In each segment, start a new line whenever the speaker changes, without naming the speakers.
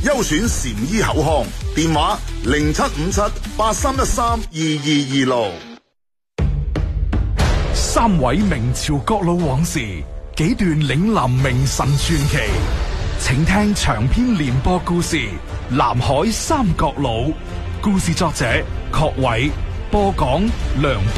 優選禪醫口腔，電話075783132226。
三位明朝國老往事，幾段嶺南名臣傳奇，請聽長篇連播故事《南海三國佬》。故事作者郝偉，播講梁斌。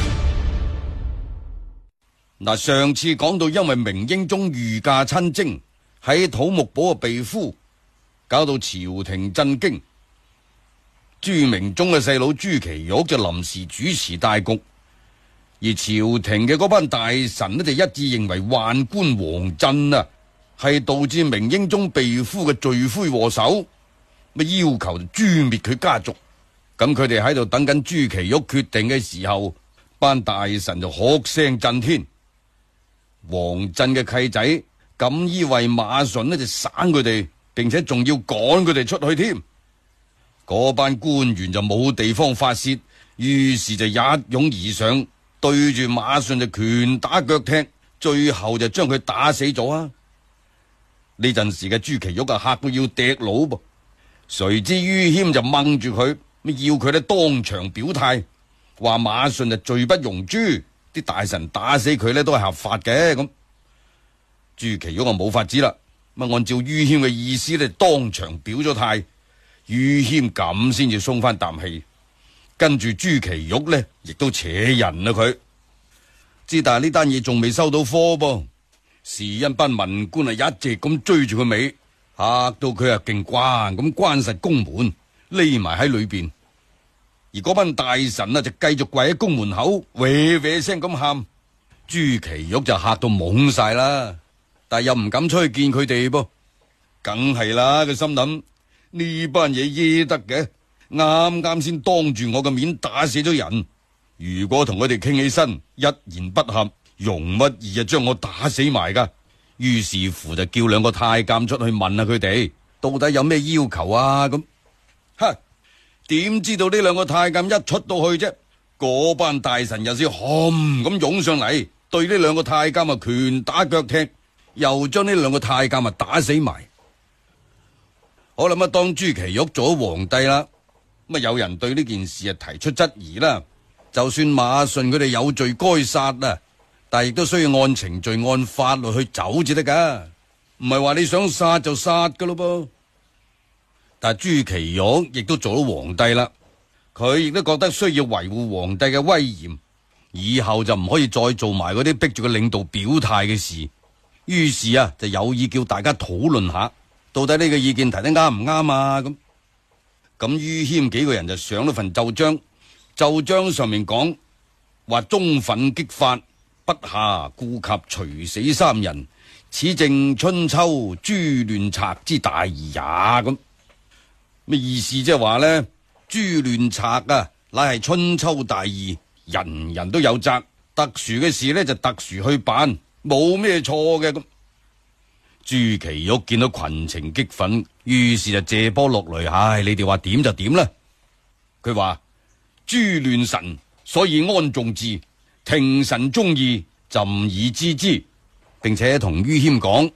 嗱，上次講到因為明英宗御駕親征，喺土木堡嘅被俘，搞到朝廷震驚。朱明忠嘅細佬朱祁鈺就臨時主持大局，而朝廷嘅嗰班大臣呢就一致認為宦官王振啊係導致明英宗被俘嘅罪魁禍首，咪要求誅滅佢家族。咁佢哋喺度等緊朱祁鈺決定嘅時候，班大臣就喝聲震天。王振嘅契仔錦衣衛馬順呢就省佢哋，並且仲要趕佢哋出去添。嗰班官員就冇地方發洩，於是就一擁而上，對住馬順就拳打腳踢，最後就將佢打死咗啊！呢陣時嘅朱祁鈺啊嚇到要掟佬噃，誰知于謙就掹住佢，要佢咧當場表態，話馬順就罪不容誅，啲大臣打死佢咧都係合法嘅。咁朱祁鈺啊冇法子啦，咁按照于謙嘅意思咧，當場表咗態，于謙咁先至鬆翻啖氣。跟住朱祁鈺呢亦都扯人啦佢，之但係呢單嘢仲未收到科噃，是因班文官啊一直咁追住佢尾，嚇到佢啊勁關咁關實宮門，匿埋喺裏邊。而嗰班大臣啊就繼續跪喺宮門口，喂喂聲咁喊。朱祁鈺就嚇到懵晒啦，但係又唔敢出去見佢哋噃，梗係啦，佢心諗呢班嘢耶得嘅。啱啱先當住我嘅面打死咗人，如果同佢哋傾起身，一言不合，容乜易啊將我打死埋噶。於是乎就叫兩個太監出去問下佢哋到底有咩要求啊咁。點知道呢兩個太監一出到去啫，嗰班大臣又是冚咁湧上嚟，對呢兩個太監啊拳打腳踢，又將呢兩個太監啊打死埋。好啦，當朱祁鈺做咗皇帝啦，有人對呢件事啊提出質疑啦。就算馬順佢哋有罪該殺啊，但係亦都需要按程序按法律去走至得噶，唔係話你想殺就殺噶咯噃。但係朱祁鈺亦都做咗皇帝啦，佢亦都覺得需要維護皇帝嘅威嚴，以後就唔可以再做埋嗰啲逼住個領導表態嘅事。於是啊就有意叫大家討論下，到底呢個意見提得啱唔啱啊咁于謙幾個人就上咗份奏章，奏章上面講話忠憤激發，不暇顧及除死三人，此正春秋誅亂賊之大義也。咁咩意思？即係話呢，誅亂賊啊，乃係春秋大義，人人都有責，特殊嘅事呢就特殊去辦，冇咩錯嘅。咁朱祁鈺見到群情激憤，於是就借波落淚，唉，你哋話點就點啦。佢話誅亂臣，所以安眾志，廷臣忠義，朕以知之，並且同于謙講，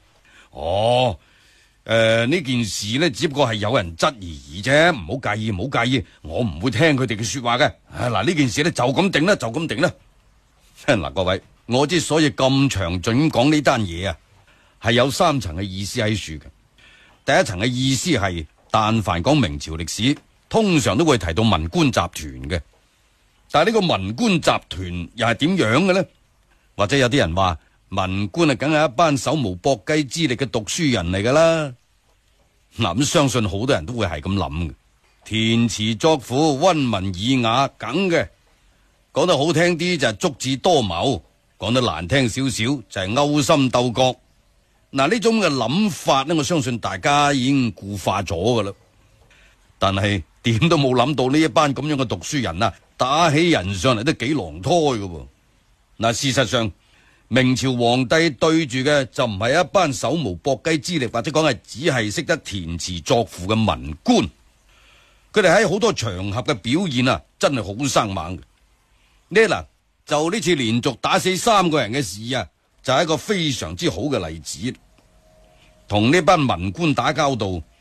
呢件事呢只不過係有人質疑啫，唔好介意，唔好介意，我唔會聽佢哋嘅說話嘅。嗱，呢件事呢就咁定啦，就咁定啦。嗱，各位，我之所以咁詳盡咁講呢單嘢啊，係有三層嘅意思喺處嘅。第一層嘅意思係，但凡講明朝歷史，通常都會提到文官集團嘅。但係呢個文官集團又係點樣嘅呢？或者有啲人話文官啊，梗係一班手無縛雞之力嘅讀書人嚟噶啦。嗱，咁相信好多人都會係咁諗嘅。填詞作賦，溫文爾雅，梗嘅。講得好聽啲就係足智多謀，講得難聽少少就係勾心鬥角。嗱，呢種嘅諗法呢，我相信大家已經固化咗噶啦。但係點都冇諗到呢一班咁樣嘅讀書人啊，打起人上嚟都幾狼胎噶噃。嗱，事實上明朝皇帝對住嘅就唔係一班手無縛雞之力，或者講係只係識得填詞作賦嘅文官。佢哋喺好多場合嘅表現啊，真係好生猛嘅。嗱，就呢次連續打死3個人嘅事啊，就係一個非常之好嘅例子。同呢班文官打交道，